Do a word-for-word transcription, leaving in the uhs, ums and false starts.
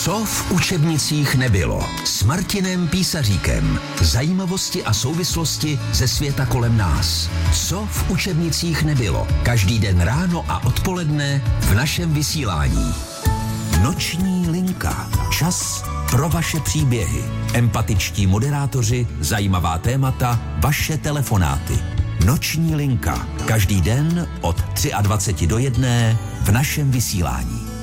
Co v učebnicích nebylo? S Martinem Písaříkem. Zajímavosti a souvislosti ze světa kolem nás. Co v učebnicích nebylo? Každý den ráno a odpoledne v našem vysílání. Noční linka. Čas pro vaše příběhy. Empatičtí moderátoři, zajímavá témata, vaše telefonáty. Noční linka. Každý den od dvacet tři do jedné v našem vysílání.